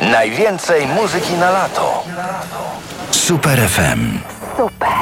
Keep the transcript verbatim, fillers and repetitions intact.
Najwięcej muzyki na lato. Super F M. Super.